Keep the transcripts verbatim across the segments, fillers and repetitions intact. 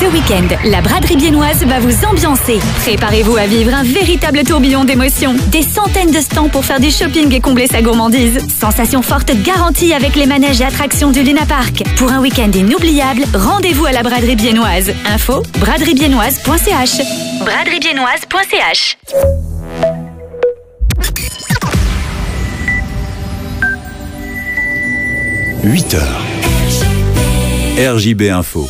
Ce week-end, la braderie biennoise va vous ambiancer. Préparez-vous à vivre un véritable tourbillon d'émotions. Des centaines de stands pour faire du shopping et combler sa gourmandise. Sensations fortes garanties avec les manèges et attractions du Luna Park. Pour un week-end inoubliable, rendez-vous à la braderie biennoise. Info braderie biennoise point c h. braderie biennoise point c h. huit heures. R J B Info.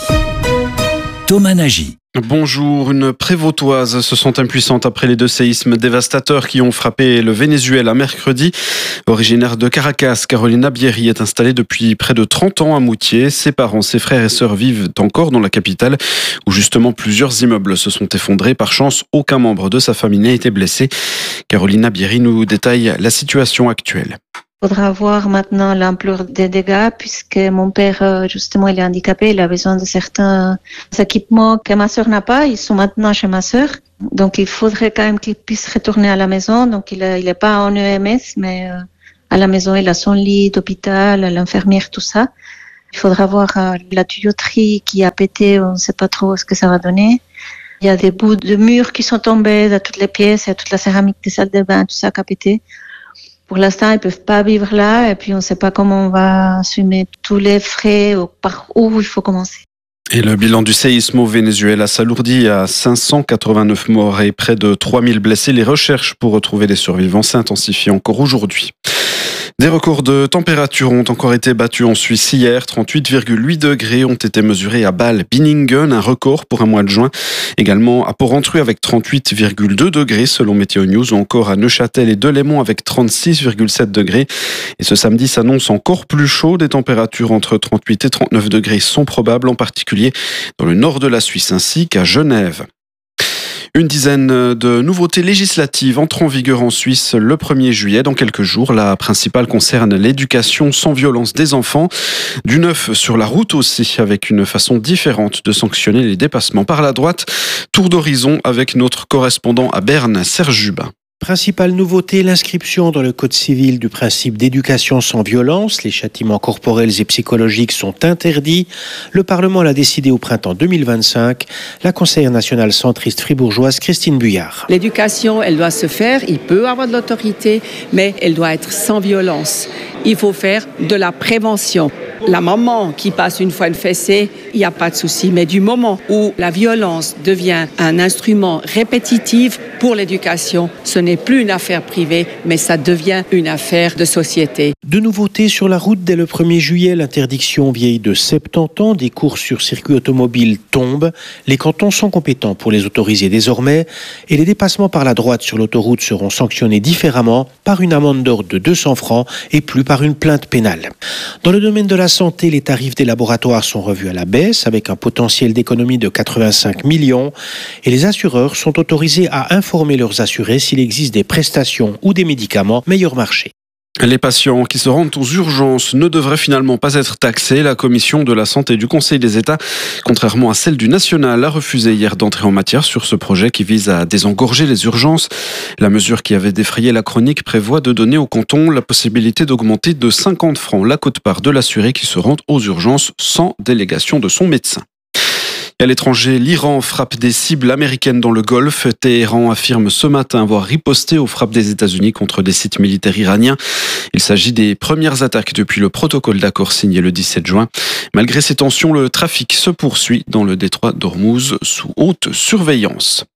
Thomas Nagy. Bonjour, une prévôtoise se sent impuissante après les deux séismes dévastateurs qui ont frappé le Venezuela mercredi. Originaire de Caracas, Carolina Bieri est installée depuis près de trente ans à Moutier. Ses parents, ses frères et sœurs vivent encore dans la capitale où justement plusieurs immeubles se sont effondrés. Par chance, aucun membre de sa famille n'a été blessé. Carolina Bieri nous détaille la situation actuelle. Il faudra voir maintenant l'ampleur des dégâts puisque mon père, justement, il est handicapé. Il a besoin de certains équipements que ma sœur n'a pas. Ils sont maintenant chez ma sœur. Donc, il faudrait quand même qu'il puisse retourner à la maison. Donc, il n'est pas en E M S, mais euh, à la maison, il a son lit d'hôpital, l'infirmière, tout ça. Il faudra voir euh, la tuyauterie qui a pété. On ne sait pas trop ce que ça va donner. Il y a des bouts de murs qui sont tombés dans toutes les pièces. Il y a toute la céramique des salles de bain, tout ça qui a pété. Pour l'instant, ils peuvent pas vivre là et puis on ne sait pas comment on va assumer tous les frais ou par où il faut commencer. Et le bilan du séisme au Venezuela s'alourdit à cinq cent quatre-vingt-neuf morts et près de trois mille blessés. Les recherches pour retrouver les survivants s'intensifient encore aujourd'hui. Des records de température ont encore été battus en Suisse hier. trente-huit virgule huit degrés ont été mesurés à Bâle-Binningen, un record pour un mois de juin. Également à Porrentruy avec trente-huit virgule deux degrés selon Météo News, ou encore à Neuchâtel et Delémont avec trente-six virgule sept degrés. Et ce samedi s'annonce encore plus chaud. Des températures entre trente-huit et trente-neuf degrés sont probables, en particulier dans le nord de la Suisse ainsi qu'à Genève. Une dizaine de nouveautés législatives entrent en vigueur en Suisse le premier juillet, dans quelques jours. La principale concerne l'éducation sans violence des enfants. Du neuf sur la route aussi, avec une façon différente de sanctionner les dépassements par la droite. Tour d'horizon avec notre correspondant à Berne, Serge Jubin. Principale nouveauté, l'inscription dans le Code civil du principe d'éducation sans violence. Les châtiments corporels et psychologiques sont interdits. Le Parlement l'a décidé au printemps deux mille vingt-cinq. La conseillère nationale centriste fribourgeoise Christine Buyard. L'éducation, elle doit se faire. Il peut avoir de l'autorité, mais elle doit être sans violence. Il faut faire de la prévention. La maman qui passe une fois une fessée, il n'y a pas de souci. Mais du moment où la violence devient un instrument répétitif pour l'éducation, ce n'est plus une affaire privée, mais ça devient une affaire de société. De nouveautés sur la route dès le premier juillet, l'interdiction vieille de soixante-dix ans des courses sur circuit automobile tombe. Les cantons sont compétents pour les autoriser désormais et les dépassements par la droite sur l'autoroute seront sanctionnés différemment par une amende d'ordre de deux cents francs et plus par une plainte pénale. Dans le domaine de la santé, les tarifs des laboratoires sont revus à la baisse avec un potentiel d'économie de quatre-vingt-cinq millions et les assureurs sont autorisés à informer leurs assurés s'il existe des prestations ou des médicaments meilleur marché. Les patients qui se rendent aux urgences ne devraient finalement pas être taxés. La commission de la santé du Conseil des États, contrairement à celle du National, a refusé hier d'entrer en matière sur ce projet qui vise à désengorger les urgences. La mesure qui avait défrayé la chronique prévoit de donner au canton la possibilité d'augmenter de cinquante francs la quote-part de l'assuré qui se rend aux urgences sans délégation de son médecin. À l'étranger, l'Iran frappe des cibles américaines dans le Golfe. Téhéran affirme ce matin avoir riposté aux frappes des États-Unis contre des sites militaires iraniens. Il s'agit des premières attaques depuis le protocole d'accord signé le dix-sept juin. Malgré ces tensions, le trafic se poursuit dans le détroit d'Ormuz sous haute surveillance.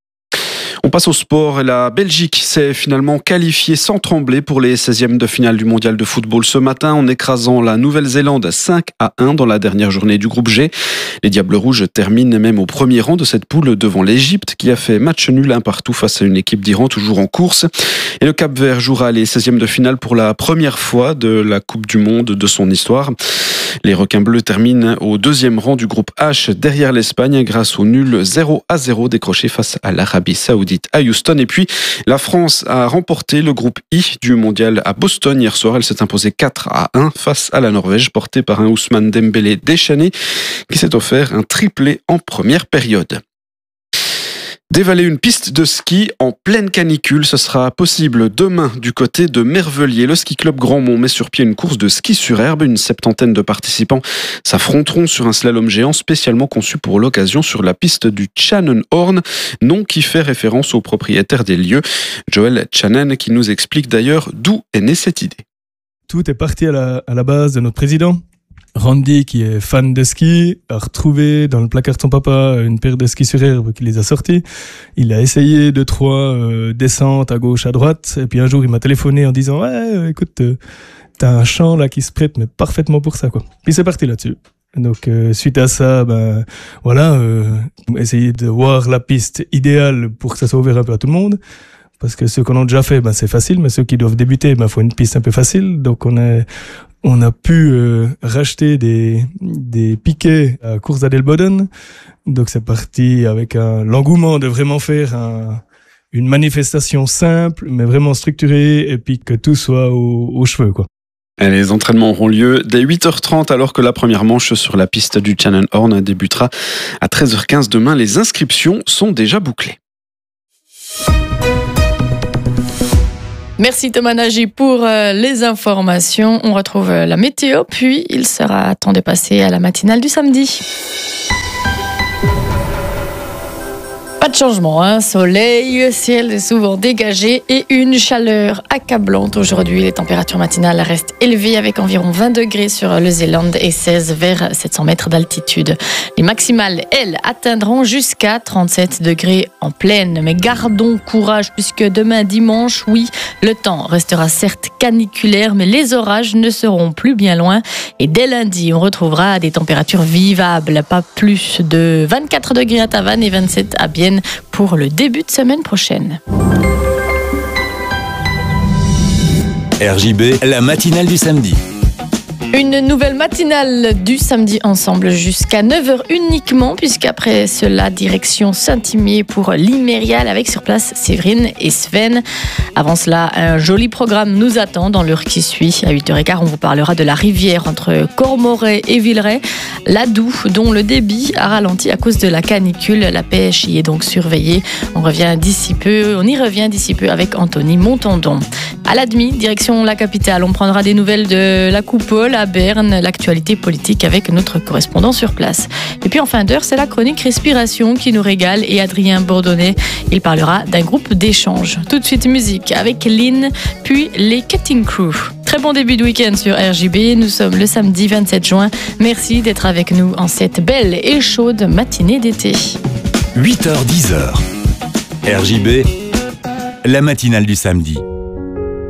On passe au sport. La Belgique s'est finalement qualifiée sans trembler pour les seizièmes de finale du mondial de football ce matin en écrasant la Nouvelle-Zélande cinq à un dans la dernière journée du groupe G. Les Diables Rouges terminent même au premier rang de cette poule devant l'Égypte qui a fait match nul un partout face à une équipe d'Iran toujours en course. Et le Cap-Vert jouera les seizièmes de finale pour la première fois de la Coupe du Monde de son histoire. Les requins bleus terminent au deuxième rang du groupe H derrière l'Espagne grâce au nul zéro à zéro décroché face à l'Arabie Saoudite à Houston. Et puis la France a remporté le groupe I du mondial à Boston hier soir. Elle s'est imposée quatre à un face à la Norvège portée par un Ousmane Dembélé déchaîné qui s'est offert un triplé en première période. Dévaler une piste de ski en pleine canicule, ce sera possible demain du côté de Mervelier. Le ski club Grandmont met sur pied une course de ski sur herbe. Une septantaine de participants s'affronteront sur un slalom géant spécialement conçu pour l'occasion sur la piste du Channenhorn, nom qui fait référence au propriétaire des lieux, Joel Channen, qui nous explique d'ailleurs d'où est née cette idée. Tout est parti à la, à la base de notre président. Randy, qui est fan de ski, a retrouvé dans le placard de son papa une paire de skis sur herbe qui les a sortis. Il a essayé deux, trois euh, descentes à gauche, à droite. Et puis un jour, il m'a téléphoné en disant « Ouais, écoute, euh, t'as un champ là qui se prête mais parfaitement pour ça, quoi. » Puis c'est parti là-dessus. Donc euh, suite à ça, ben voilà, euh, essayer de voir la piste idéale pour que ça soit ouvert un peu à tout le monde. Parce que ceux qu'on a déjà fait, ben c'est facile, mais ceux qui doivent débuter, ben faut une piste un peu facile. Donc on est On a pu euh, racheter des, des piquets à Course d'Adelboden. Donc c'est parti avec un, l'engouement de vraiment faire un, une manifestation simple, mais vraiment structurée, et puis que tout soit au, au cheveux, quoi. Et les entraînements auront lieu dès huit heures trente, alors que la première manche sur la piste du Channenhorn débutera à treize heures quinze demain. Les inscriptions sont déjà bouclées. Merci Thomas Nagy pour euh, les informations. On retrouve euh, la météo, puis il sera temps de passer à la matinale du samedi. Pas de changement, hein. Soleil, ciel est souvent dégagé et une chaleur accablante aujourd'hui. Les températures matinales restent élevées avec environ vingt degrés sur le Zélande et seize vers sept cents mètres d'altitude. Les maximales, elles, atteindront jusqu'à trente-sept degrés en plaine. Mais gardons courage puisque demain dimanche, oui, le temps restera certes caniculaire, mais les orages ne seront plus bien loin. Et dès lundi, on retrouvera des températures vivables. Pas plus de vingt-quatre degrés à Tavannes et vingt-sept à Bienne pour le début de semaine prochaine. R J B, la matinale du samedi. Une nouvelle matinale du samedi ensemble jusqu'à neuf heures uniquement, puisqu'après cela, direction Saint-Imier pour l'Immérial avec sur place Séverine et Sven. Avant cela, un joli programme nous attend dans l'heure qui suit. À huit heures quinze, on vous parlera de la rivière entre Cormoray et Villeray, l'Adoux, dont le débit a ralenti à cause de la canicule. La pêche y est donc surveillée. On revient d'ici peu, on y revient d'ici peu avec Anthony Montandon. À la demi, direction la capitale, on prendra des nouvelles de la coupole à Berne, l'actualité politique avec notre correspondant sur place. Et puis en fin d'heure, c'est la chronique Respiration qui nous régale et Adrien Bourdonnet, il parlera d'un groupe d'échange. Tout de suite musique avec Lynn, puis les Cutting Crew. Très bon début de week-end sur R J B, nous sommes le samedi vingt-sept juin. Merci d'être avec nous en cette belle et chaude matinée d'été. huit heures dix. R J B, la matinale du samedi.